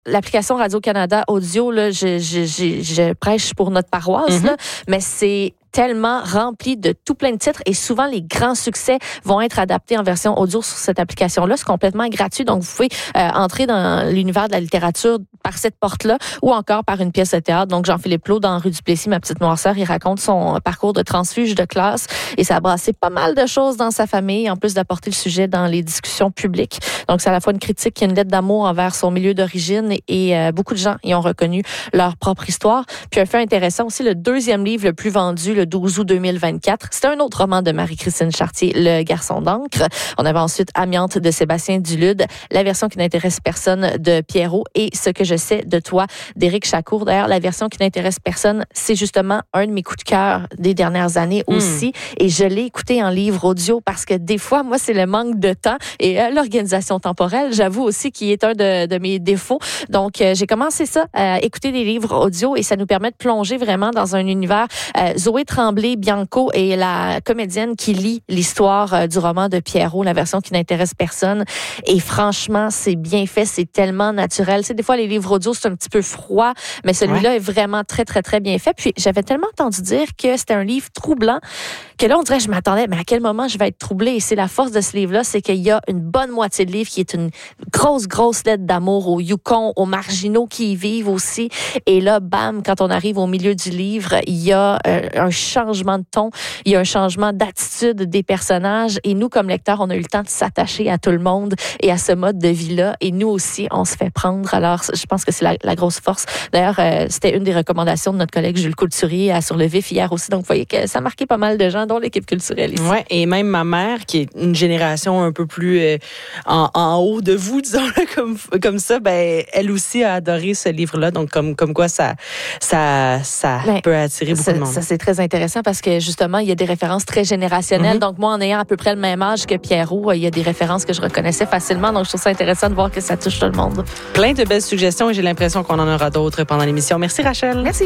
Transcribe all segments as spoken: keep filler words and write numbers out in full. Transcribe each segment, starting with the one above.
l'application Radio-Canada Audio, là, je, je, je, je prêche pour notre paroisse, mm-hmm. là, mais c'est tellement rempli de tout plein de titres et souvent les grands succès vont être adaptés en version audio sur cette application-là. C'est complètement gratuit, donc vous pouvez euh, entrer dans l'univers de la littérature par cette porte-là ou encore par une pièce de théâtre. Donc Jean-Philippe Laud, dans Rue Duplessis, Ma petite noirceur, il raconte son parcours de transfuge de classe et ça a brassé pas mal de choses dans sa famille, en plus d'apporter le sujet dans les discussions publiques. Donc c'est à la fois une critique et une lettre d'amour envers son milieu d'origine et euh, beaucoup de gens y ont reconnu leur propre histoire. Puis un fait intéressant aussi, le deuxième livre le plus vendu, le douze août deux mille vingt-quatre. C'était un autre roman de Marie-Christine Chartier, Le garçon d'encre. On avait ensuite Amiante de Sébastien Dulude, la version qui n'intéresse personne de Pierrot et Ce que je sais de toi d'Éric Chacour. D'ailleurs, la version qui n'intéresse personne, c'est justement un de mes coups de cœur des dernières années mmh. aussi. Et je l'ai écouté en livre audio parce que des fois, moi, c'est le manque de temps et euh, l'organisation temporelle, j'avoue aussi, qui est un de, de mes défauts. Donc, euh, j'ai commencé ça, à écouter des livres audio et ça nous permet de plonger vraiment dans un univers. Euh, Zoé Tremblay-Bianco est la comédienne qui lit l'histoire euh, du roman de Pierrot, la version qui n'intéresse personne. Et franchement, c'est bien fait, c'est tellement naturel. Tu sais, des fois, les livres audio, c'est un petit peu froid, mais celui-là ouais. est vraiment très, très, très bien fait. Puis, j'avais tellement entendu dire que c'était un livre troublant que là, on dirait, je m'attendais, mais à quel moment je vais être troublée? Et c'est la force de ce livre-là, c'est qu'il y a une bonne moitié de livre qui est une grosse, grosse lettre d'amour aux Yukon, aux marginaux qui y vivent aussi. Et là, bam, quand on arrive au milieu du livre, il y a euh, un changement de ton, il y a un changement d'attitude des personnages. Et nous, comme lecteurs, on a eu le temps de s'attacher à tout le monde et à ce mode de vie-là. Et nous aussi, on se fait prendre. Alors, je pense que c'est la, la grosse force. D'ailleurs, euh, c'était une des recommandations de notre collègue Jules Coulturier à Sur le Vif hier aussi. Donc, vous voyez que ça a marqué pas mal de gens, dont l'équipe culturelle ici. Oui, et même ma mère, qui est une génération un peu plus euh, en, en haut de vous, disons-le comme, comme ça, ben, elle aussi a adoré ce livre-là. Donc, comme, comme quoi ça, ça, ça ben, peut attirer beaucoup ça, de monde. Ça, c'est très intéressant parce que, justement, il y a des références très générationnelles. Mm-hmm. Donc, moi, en ayant à peu près le même âge que Pierrot, il y a des références que je reconnaissais facilement. Donc, je trouve ça intéressant de voir que ça touche tout le monde. Plein de belles suggestions et j'ai l'impression qu'on en aura d'autres pendant l'émission. Merci, Rachel. Merci.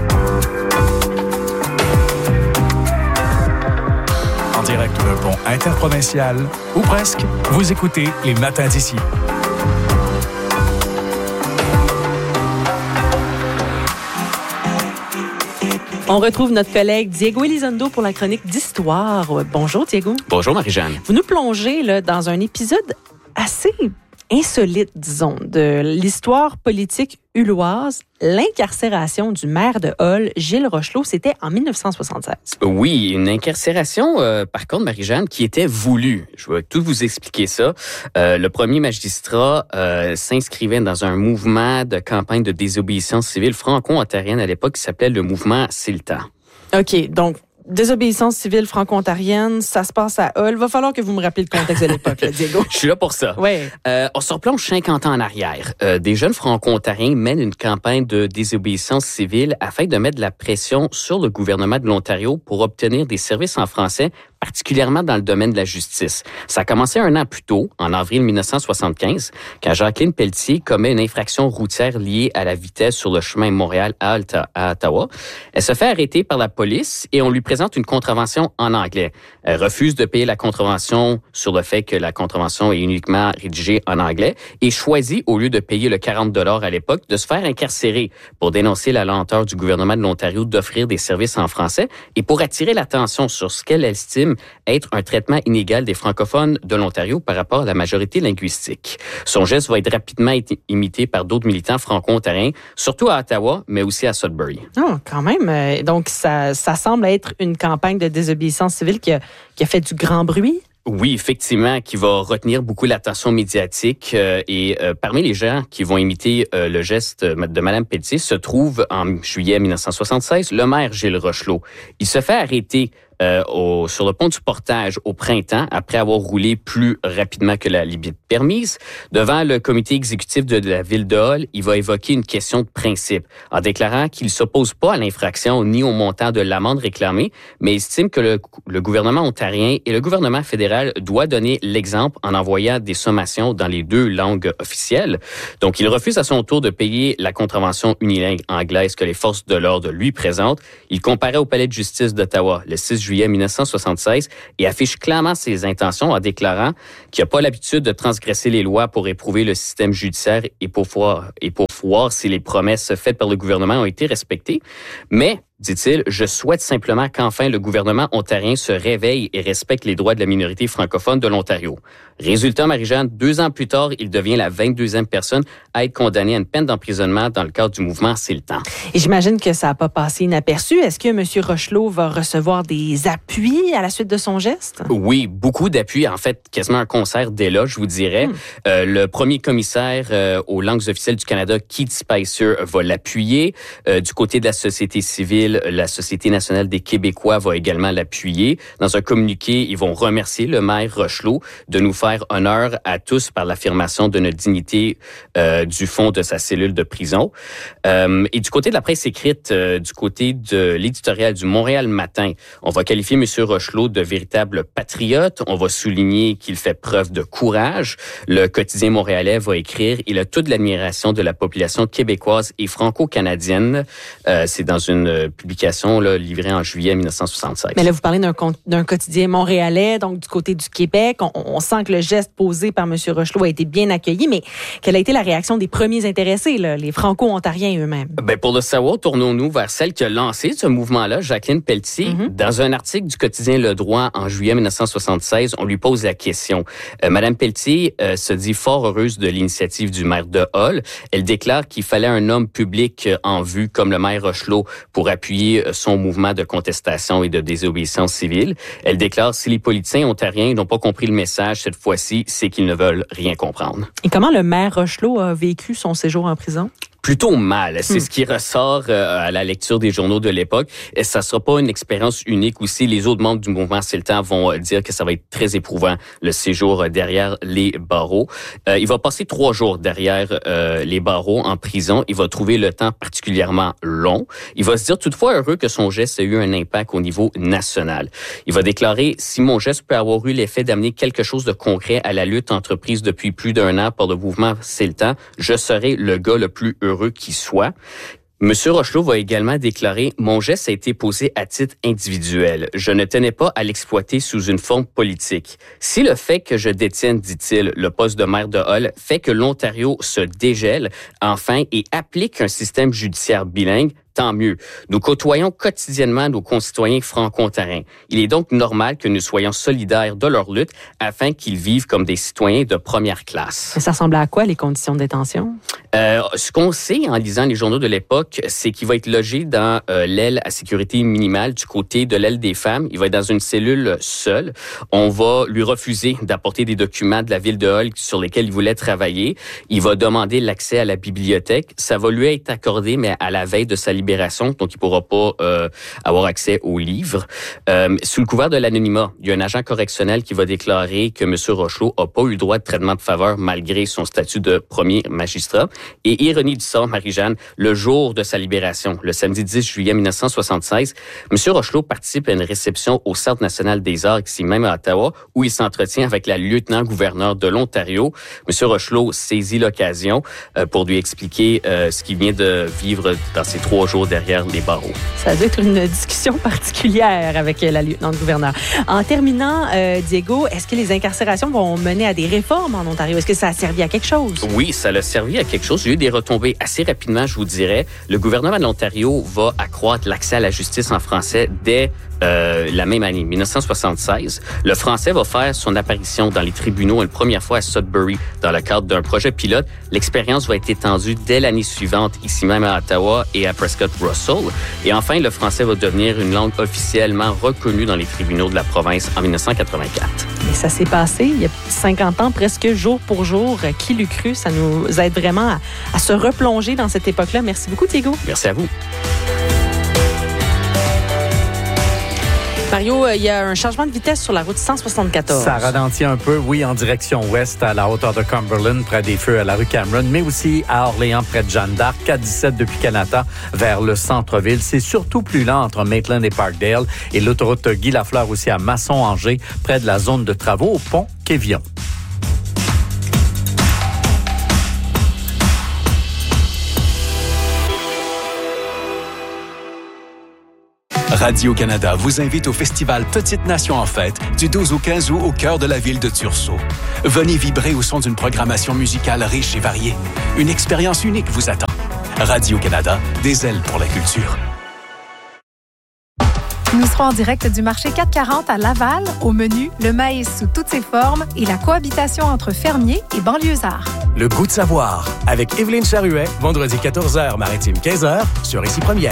En direct d'un pont interprovincial, ou presque, vous écoutez Les Matins d'ici. On retrouve notre collègue Diego Elizondo pour la chronique d'histoire. Bonjour, Diego. Bonjour, Marie-Jeanne. Vous nous plongez là, dans un épisode assez insolite, disons, de l'histoire politique ulloise, l'incarcération du maire de Hull, Gilles Rochelot, c'était en dix-neuf cent soixante-seize. Oui, une incarcération, euh, par contre, Marie-Jeanne, qui était voulue. Je vais tout vous expliquer ça. Euh, le premier magistrat euh, s'inscrivait dans un mouvement de campagne de désobéissance civile franco-ontarienne à l'époque qui s'appelait le mouvement CILTA. OK, donc désobéissance civile franco-ontarienne, ça se passe à Hull. Va falloir que vous me rappeliez le contexte de l'époque, là, Diego. Je suis là pour ça. Oui. Euh, on se replonge cinquante ans en arrière. Euh, des jeunes franco-ontariens mènent une campagne de désobéissance civile afin de mettre de la pression sur le gouvernement de l'Ontario pour obtenir des services en français, particulièrement dans le domaine de la justice. Ça a commencé un an plus tôt, en avril dix-neuf cent soixante-quinze, quand Jacqueline Pelletier commet une infraction routière liée à la vitesse sur le chemin Montréal à, Alta- à Ottawa. Elle se fait arrêter par la police et on lui présente une contravention en anglais. Elle refuse de payer la contravention sur le fait que la contravention est uniquement rédigée en anglais et choisit, au lieu de payer le quarante dollars à l'époque, de se faire incarcérer pour dénoncer la lenteur du gouvernement de l'Ontario d'offrir des services en français et pour attirer l'attention sur ce qu'elle estime être un traitement inégal des francophones de l'Ontario par rapport à la majorité linguistique. Son geste va être rapidement imité par d'autres militants franco-ontariens, surtout à Ottawa, mais aussi à Sudbury. Oh, quand même. Donc, ça, ça semble être une campagne de désobéissance civile qui a, qui a fait du grand bruit. Oui, effectivement, qui va retenir beaucoup l'attention médiatique. Euh, et euh, parmi les gens qui vont imiter euh, le geste de Mme Pelletier se trouve, en juillet dix-neuf cent soixante-seize, le maire Gilles Rochelot. Il se fait arrêter Euh, au, sur le pont du Portage au printemps, après avoir roulé plus rapidement que la limite permise. Devant le comité exécutif de, de la ville de Hull, il va évoquer une question de principe, en déclarant qu'il ne s'oppose pas à l'infraction ni au montant de l'amende réclamée, mais estime que le, le gouvernement ontarien et le gouvernement fédéral doivent donner l'exemple en envoyant des sommations dans les deux langues officielles. Donc, il refuse à son tour de payer la contravention unilingue anglaise que les forces de l'ordre lui présentent. Il comparait au palais de justice d'Ottawa le six juillet mille neuf cent soixante-seize et affiche clairement ses intentions en déclarant qu'il n'a pas l'habitude de transgresser les lois pour éprouver le système judiciaire et pour voir, et pour voir si les promesses faites par le gouvernement ont été respectées. Mais, dit-il, je souhaite simplement qu'enfin le gouvernement ontarien se réveille et respecte les droits de la minorité francophone de l'Ontario. Résultat, Marie-Jeanne, deux ans plus tard, il devient la vingt-deuxième personne à être condamnée à une peine d'emprisonnement dans le cadre du mouvement C'est le temps. Et j'imagine que ça n'a pas passé inaperçu. Est-ce que M. Rochelot va recevoir des appuis à la suite de son geste? Oui, beaucoup d'appuis. En fait, quasiment un concert d'éloges, je vous dirais. Hmm. Euh, le premier commissaire euh, aux langues officielles du Canada, Keith Spicer, va l'appuyer. Euh, du côté de la société civile, la Société nationale des Québécois va également l'appuyer. Dans un communiqué, ils vont remercier le maire Rochelot de nous faire honneur à tous par l'affirmation de notre dignité euh, du fond de sa cellule de prison. Euh, et du côté de la presse écrite, euh, du côté de l'éditorial du Montréal Matin, on va qualifier M. Rochelot de véritable patriote. On va souligner qu'il fait preuve de courage. Le quotidien montréalais va écrire « Il a toute l'admiration de la population québécoise et franco-canadienne euh, ». C'est dans une publication là, livrée en juillet mille neuf cent soixante-seize. Mais là, vous parlez d'un, d'un quotidien montréalais, donc du côté du Québec. On, on sent que le geste posé par M. Rochelot a été bien accueilli, mais quelle a été la réaction des premiers intéressés, là, les Franco-Ontariens eux-mêmes? Ben, pour le savoir, tournons-nous vers celle qui a lancé ce mouvement-là, Jacqueline Pelletier. Mm-hmm. Dans un article du quotidien Le Droit en juillet mille neuf cent soixante-seize, on lui pose la question. Euh, Madame Pelletier euh, se dit fort heureuse de l'initiative du maire de Hull. Elle déclare qu'il fallait un homme public en vue comme le maire Rochelot pour appuyer son mouvement de contestation et de désobéissance civile. Elle déclare si les politiciens ontariens n'ont pas compris le message cette fois-ci, c'est qu'ils ne veulent rien comprendre. Et comment le maire Rochelot a vécu son séjour en prison? Plutôt mal. C'est hmm. ce qui ressort euh, à la lecture des journaux de l'époque. Et ça sera pas une expérience unique aussi. Les autres membres du mouvement C'est le temps vont euh, dire que ça va être très éprouvant, le séjour euh, derrière les barreaux. Euh, il va passer trois jours derrière euh, les barreaux en prison. Il va trouver le temps particulièrement long. Il va se dire toutefois heureux que son geste a eu un impact au niveau national. Il va déclarer « Si mon geste peut avoir eu l'effet d'amener quelque chose de concret à la lutte entreprise depuis plus d'un an par le mouvement C'est le temps, je serai le gars le plus heureux qui soit. » Monsieur Rochelot va également déclarer « Mon geste a été posé à titre individuel. Je ne tenais pas à l'exploiter sous une forme politique. Si le fait que je détienne, dit-il, le poste de maire de Hull fait que l'Ontario se dégèle enfin et applique un système judiciaire bilingue, tant mieux. Nous côtoyons quotidiennement nos concitoyens franco-ontariens. Il est donc normal que nous soyons solidaires de leur lutte afin qu'ils vivent comme des citoyens de première classe. » Ça ressemble à quoi, les conditions de détention? Euh, ce qu'on sait en lisant les journaux de l'époque, c'est qu'il va être logé dans euh, l'aile à sécurité minimale du côté de l'aile des femmes. Il va être dans une cellule seule. On va lui refuser d'apporter des documents de la ville de Hull sur lesquels il voulait travailler. Il va demander l'accès à la bibliothèque. Ça va lui être accordé, mais à la veille de sa libération. Donc, il ne pourra pas euh, avoir accès aux livres. Euh, sous le couvert de l'anonymat, il y a un agent correctionnel qui va déclarer que M. Rochelot n'a pas eu le droit de traitement de faveur malgré son statut de premier magistrat. Et ironie du sort, Marie-Jeanne, le jour de sa libération, le samedi dix juillet mille neuf cent soixante-seize, M. Rochelot participe à une réception au Centre national des arts, ici même à Ottawa, où il s'entretient avec la lieutenant-gouverneur de l'Ontario. M. Rochelot saisit l'occasion euh, pour lui expliquer euh, ce qu'il vient de vivre dans ces trois jours derrière les barreaux. Ça doit être une discussion particulière avec la lieutenant-gouverneur. En terminant, euh, Diego, est-ce que les incarcérations vont mener à des réformes en Ontario? Est-ce que ça a servi à quelque chose? Oui, ça a servi à quelque chose. Il y a eu des retombées assez rapidement, je vous dirais. Le gouvernement de l'Ontario va accroître l'accès à la justice en français dès euh, la même année, mille neuf cent soixante-seize. Le français va faire son apparition dans les tribunaux une première fois à Sudbury dans le cadre d'un projet pilote. L'expérience va être étendue dès l'année suivante, ici même à Ottawa et à Prescott Russell. Et enfin, le français va devenir une langue officiellement reconnue dans les tribunaux de la province en mille neuf cent quatre-vingt-quatre. Et ça s'est passé il y a cinquante ans, presque jour pour jour. Qui l'eût cru? Ça nous aide vraiment à, à se replonger dans cette époque-là. Merci beaucoup, Diego. Merci à vous. Mario, il y a un changement de vitesse sur la route cent soixante-quatorze. Ça ralentit un peu, oui, en direction ouest à la hauteur de Cumberland, près des feux à la rue Cameron, mais aussi à Orléans, près de Jeanne d'Arc, quatre dix-sept depuis Canada, vers le centre-ville. C'est surtout plus lent entre Maitland et Parkdale et l'autoroute Guy Lafleur aussi à Masson-Angers, près de la zone de travaux au pont Quévillon. Radio-Canada vous invite au festival Petite Nation en fête du douze au quinze août au cœur de la ville de Tursault. Venez vibrer au son d'une programmation musicale riche et variée. Une expérience unique vous attend. Radio-Canada, des ailes pour la culture. Nous serons en direct du marché quatre cent quarante à Laval. Au menu, le maïs sous toutes ses formes et la cohabitation entre fermiers et banlieusards. Le goût de savoir avec Évelyne Charuet, vendredi quatorze heures, maritime quinze heures, sur Ici Première.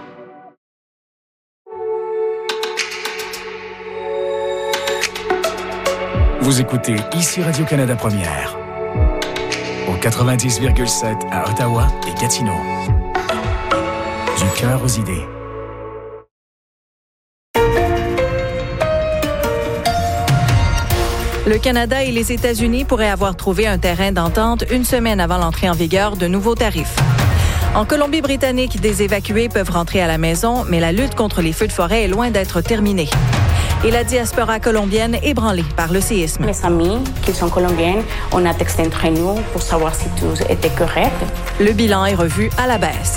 Vous écoutez Ici Radio-Canada Première. Au quatre-vingt-dix virgule sept à Ottawa et Gatineau. Du cœur aux idées. Le Canada et les États-Unis pourraient avoir trouvé un terrain d'entente une semaine avant l'entrée en vigueur de nouveaux tarifs. En Colombie-Britannique, des évacués peuvent rentrer à la maison, mais la lutte contre les feux de forêt est loin d'être terminée. Et la diaspora colombienne ébranlée par le séisme. Mes amis qui sont colombiennes, on a texté entre nous pour savoir si tout était correct. Le bilan est revu à la baisse.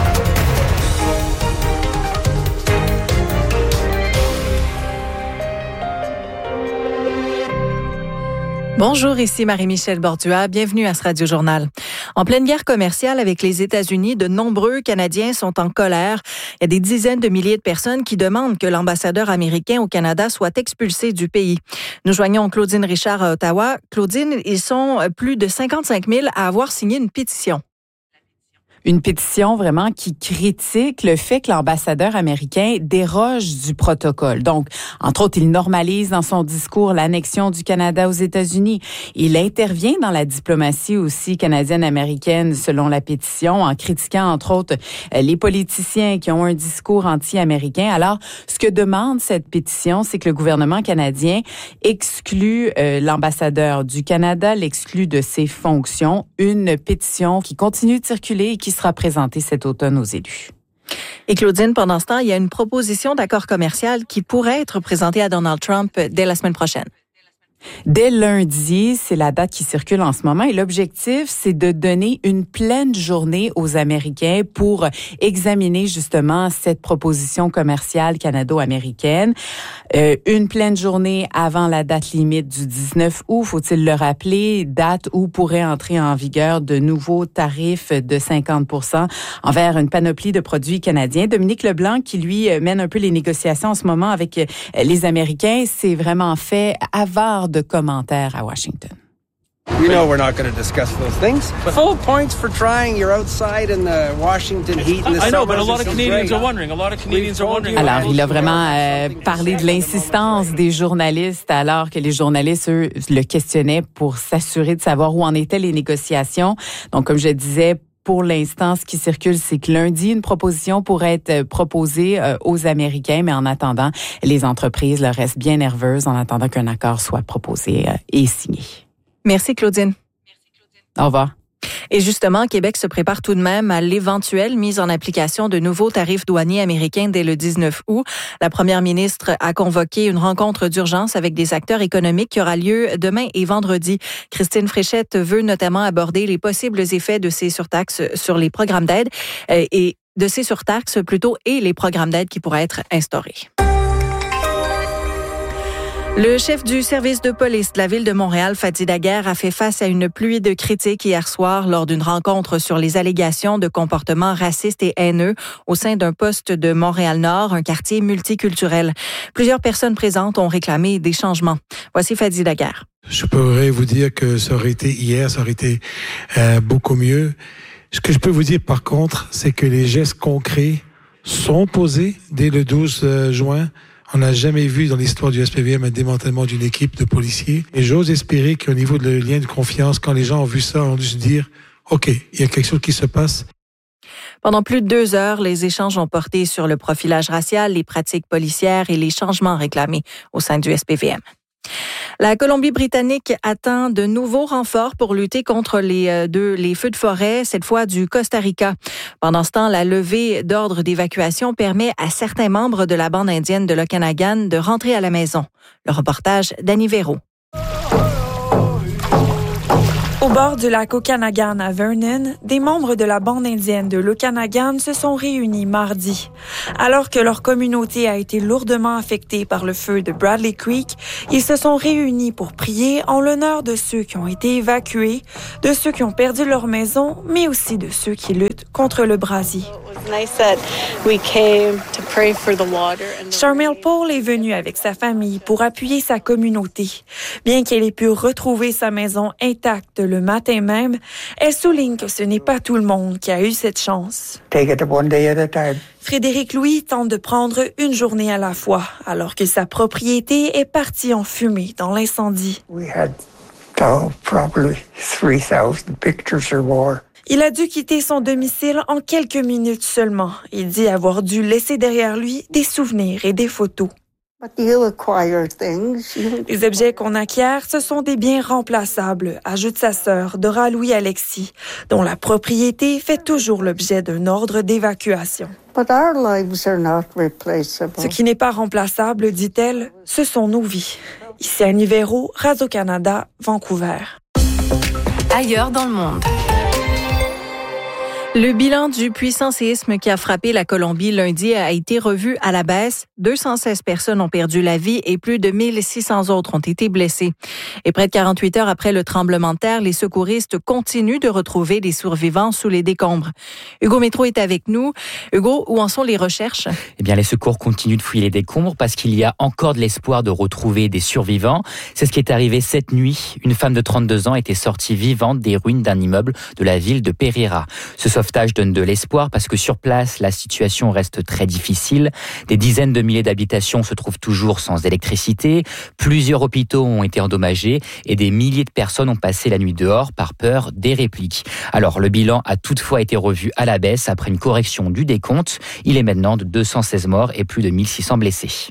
Bonjour, ici Marie-Michel Bordua. Bienvenue à ce Radio Journal. En pleine guerre commerciale avec les États-Unis, de nombreux Canadiens sont en colère. Il y a des dizaines de milliers de personnes qui demandent que l'ambassadeur américain au Canada soit expulsé du pays. Nous joignons Claudine Richard à Ottawa. Claudine, ils sont plus de cinquante-cinq mille à avoir signé une pétition. Une pétition vraiment qui critique le fait que l'ambassadeur américain déroge du protocole. Donc, entre autres, il normalise dans son discours l'annexion du Canada aux États-Unis. Il intervient dans la diplomatie aussi canadienne-américaine, selon la pétition, en critiquant, entre autres, les politiciens qui ont un discours anti-américain. Alors, ce que demande cette pétition, c'est que le gouvernement canadien exclue euh, l'ambassadeur du Canada, l'exclue de ses fonctions. Une pétition qui continue de circuler et qui sera présenté cet automne aux élus. Et Claudine, pendant ce temps, il y a une proposition d'accord commercial qui pourrait être présentée à Donald Trump dès la semaine prochaine. Dès lundi, c'est la date qui circule en ce moment et l'objectif, c'est de donner une pleine journée aux Américains pour examiner justement cette proposition commerciale canado-américaine. Euh, une pleine journée avant la date limite du dix-neuf août, faut-il le rappeler, date où pourraient entrer en vigueur de nouveaux tarifs de cinquante pour cent envers une panoplie de produits canadiens. Dominique Leblanc, qui lui mène un peu les négociations en ce moment avec les Américains, s'est vraiment fait avare de commentaires à Washington. You know we're not going to discuss those things. Full points for trying. You're outside in the Washington heat in the I know, but a lot of Canadians are wondering. A lot of Canadians are wondering. Alors, il a vraiment euh, parlé de l'insistance des journalistes, alors que les journalistes, eux, le questionnaient pour s'assurer de savoir où en étaient les négociations. Donc, comme je disais, pour l'instant, ce qui circule, c'est que lundi, une proposition pourrait être proposée euh, aux Américains, mais en attendant, les entreprises là, restent bien nerveuses en attendant qu'un accord soit proposé euh, et signé. Merci, Claudine. Au revoir. Et justement, Québec se prépare tout de même à l'éventuelle mise en application de nouveaux tarifs douaniers américains dès le dix-neuf août. La première ministre a convoqué une rencontre d'urgence avec des acteurs économiques qui aura lieu demain et vendredi. Christine Fréchette veut notamment aborder les possibles effets de ces surtaxes sur les programmes d'aide et de ces surtaxes plutôt et les programmes d'aide qui pourraient être instaurés. Le chef du service de police de la Ville de Montréal, Fadi Daguerre, a fait face à une pluie de critiques hier soir lors d'une rencontre sur les allégations de comportements racistes et haineux au sein d'un poste de Montréal-Nord, un quartier multiculturel. Plusieurs personnes présentes ont réclamé des changements. Voici Fadi Daguerre. Je pourrais vous dire que ça aurait été hier, ça aurait été euh, beaucoup mieux. Ce que je peux vous dire par contre, c'est que les gestes concrets sont posés dès le douze juin. On n'a jamais vu dans l'histoire du S P V M un démantèlement d'une équipe de policiers. Et j'ose espérer qu'au niveau de le lien de confiance, quand les gens ont vu ça, on a dû se dire « OK, il y a quelque chose qui se passe ». Pendant plus de deux heures, les échanges ont porté sur le profilage racial, les pratiques policières et les changements réclamés au sein du S P V M. La Colombie-Britannique attend de nouveaux renforts pour lutter contre les, deux, les feux de forêt, cette fois du Costa Rica. Pendant ce temps, la levée d'ordre d'évacuation permet à certains membres de la bande indienne de l'Okanagan de rentrer à la maison. Le reportage d'Annie Véro. Au bord du lac Okanagan à Vernon, des membres de la bande indienne de l'Okanagan se sont réunis mardi. Alors que leur communauté a été lourdement affectée par le feu de Bradley Creek, ils se sont réunis pour prier en l'honneur de ceux qui ont été évacués, de ceux qui ont perdu leur maison, mais aussi de ceux qui luttent contre le brasier. Charmel Paul est venue avec sa famille pour appuyer sa communauté. Bien qu'elle ait pu retrouver sa maison intacte le matin même, elle souligne que ce n'est pas tout le monde qui a eu cette chance. Take it one day at a time. Frédéric Louis tente de prendre une journée à la fois, alors que sa propriété est partie en fumée dans l'incendie. We had oh, probably three thousand pictures or more. Il a dû quitter son domicile en quelques minutes seulement. Il dit avoir dû laisser derrière lui des souvenirs et des photos. But you acquire things. Les objets qu'on acquiert, ce sont des biens remplaçables, ajoute sa sœur, Dora Louis-Alexis, dont la propriété fait toujours l'objet d'un ordre d'évacuation. But our lives are not replaceable. Ce qui n'est pas remplaçable, dit-elle, ce sont nos vies. Ici à Nivero, Radio-Canada, Vancouver. Ailleurs dans le monde. Le bilan du puissant séisme qui a frappé la Colombie lundi a été revu à la baisse. deux cent seize personnes ont perdu la vie et plus de mille six cents autres ont été blessées. Et près de quarante-huit heures après le tremblement de terre, les secouristes continuent de retrouver des survivants sous les décombres. Hugo Métro est avec nous. Hugo, où en sont les recherches? Eh bien, les secours continuent de fouiller les décombres parce qu'il y a encore de l'espoir de retrouver des survivants. C'est ce qui est arrivé cette nuit. Une femme de trente-deux ans était sortie vivante des ruines d'un immeuble de la ville de Pereira. Ce sauvetage donne de l'espoir parce que sur place, la situation reste très difficile. Des dizaines de milliers d'habitations se trouvent toujours sans électricité. Plusieurs hôpitaux ont été endommagés et des milliers de personnes ont passé la nuit dehors par peur des répliques. Alors, le bilan a toutefois été revu à la baisse après une correction du décompte. Il est maintenant de deux cent seize morts et plus de mille six cents blessés.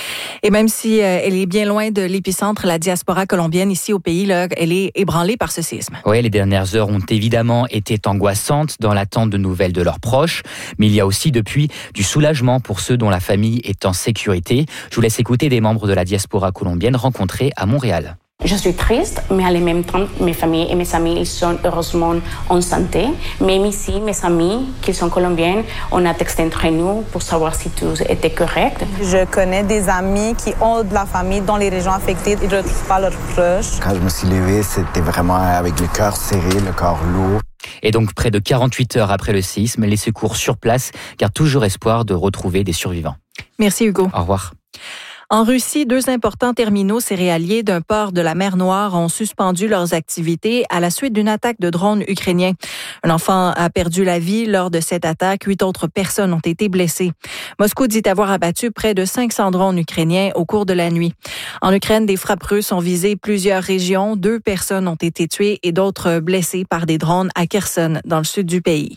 Et même si euh, elle est bien loin de l'épicentre, la diaspora colombienne ici au pays, là, elle est ébranlée par ce séisme. Oui, les dernières heures ont évidemment été angoissantes dans l'attente de nouvelles de leurs proches. Mais il y a aussi depuis du soulagement pour ceux dont la famille est en sécurité. Je vous laisse écouter des membres de la diaspora colombienne rencontrés à Montréal. Je suis triste, mais en même temps, mes familles et mes amis ils sont heureusement en santé. Même ici, mes amis qui sont colombiens, on a texté entre nous pour savoir si tout était correct. Je connais des amis qui ont de la famille dans les régions affectées. Ils ne retrouvent pas leurs proches. Quand je me suis levé, c'était vraiment avec le cœur serré, le corps lourd. Et donc, près de quarante-huit heures après le séisme, les secours sur place gardent toujours espoir de retrouver des survivants. Merci Hugo. Au revoir. En Russie, deux importants terminaux céréaliers d'un port de la mer Noire ont suspendu leurs activités à la suite d'une attaque de drones ukrainiens. Un enfant a perdu la vie lors de cette attaque. Huit autres personnes ont été blessées. Moscou dit avoir abattu près de cinq cents drones ukrainiens au cours de la nuit. En Ukraine, des frappes russes ont visé plusieurs régions. Deux personnes ont été tuées et d'autres blessées par des drones à Kherson, dans le sud du pays.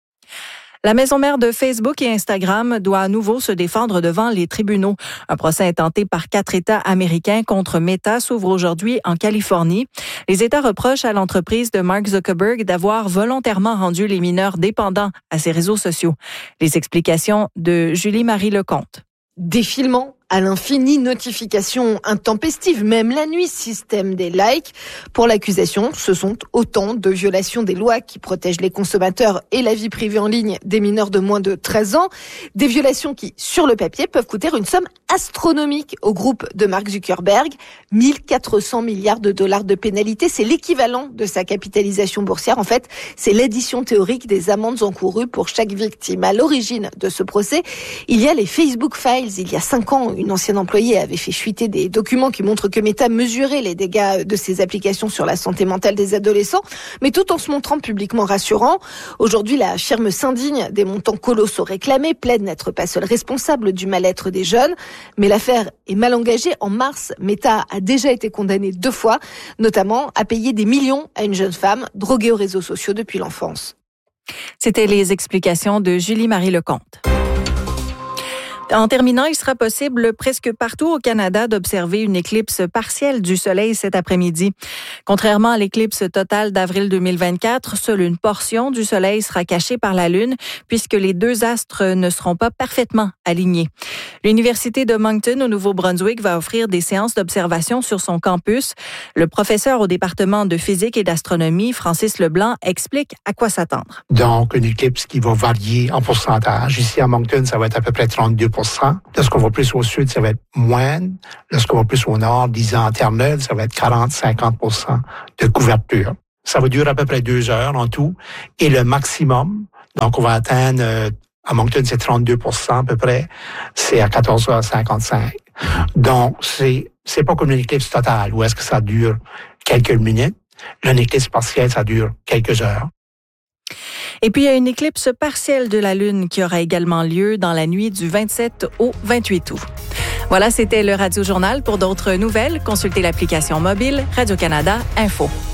La maison mère de Facebook et Instagram doit à nouveau se défendre devant les tribunaux. Un procès intenté par quatre États américains contre Meta s'ouvre aujourd'hui en Californie. Les États reprochent à l'entreprise de Mark Zuckerberg d'avoir volontairement rendu les mineurs dépendants à ses réseaux sociaux. Les explications de Julie-Marie Lecomte. Défilement à l'infini, notifications intempestives, même la nuit, système des likes. Pour l'accusation, ce sont autant de violations des lois qui protègent les consommateurs et la vie privée en ligne des mineurs de moins de treize ans. Des violations qui, sur le papier, peuvent coûter une somme astronomique au groupe de Mark Zuckerberg. mille quatre cents milliards de dollars de pénalité, c'est l'équivalent de sa capitalisation boursière. En fait, c'est l'addition théorique des amendes encourues pour chaque victime. À l'origine de ce procès, il y a les Facebook Files. Il y a cinq ans, une ancienne employée avait fait fuiter des documents qui montrent que Meta mesurait les dégâts de ses applications sur la santé mentale des adolescents, mais tout en se montrant publiquement rassurant. Aujourd'hui, la firme s'indigne des montants colossaux réclamés, plaide n'être pas seule responsable du mal-être des jeunes. Mais l'affaire est mal engagée. En mars, Meta a déjà été condamnée deux fois, notamment à payer des millions à une jeune femme droguée aux réseaux sociaux depuis l'enfance. C'était les explications de Julie-Marie Lecomte. En terminant, il sera possible presque partout au Canada d'observer une éclipse partielle du Soleil cet après-midi. Contrairement à l'éclipse totale d'avril deux mille vingt-quatre, seule une portion du Soleil sera cachée par la Lune puisque les deux astres ne seront pas parfaitement alignés. L'Université de Moncton au Nouveau-Brunswick va offrir des séances d'observation sur son campus. Le professeur au département de physique et d'astronomie, Francis Leblanc, explique à quoi s'attendre. Donc, une éclipse qui va varier en pourcentage. Ici, à Moncton, ça va être à peu près trente-deux pour cent. Lorsqu'on va plus au sud, ça va être moins. Lorsqu'on va plus au nord, disons en Terre-Neuve, ça va être quarante à cinquante pour cent de couverture. Ça va durer à peu près deux heures en tout. Et le maximum, donc on va atteindre, euh, à Moncton, c'est trente-deux pour cent à peu près, c'est à quatorze heures cinquante-cinq. Donc, c'est, c'est pas comme une éclipse totale, où est-ce que ça dure quelques minutes. Une éclipse partielle, ça dure quelques heures. Et puis, il y a une éclipse partielle de la Lune qui aura également lieu dans la nuit du vingt-sept au vingt-huit août. Voilà, c'était le Radio Journal. Pour d'autres nouvelles, consultez l'application mobile Radio-Canada Info.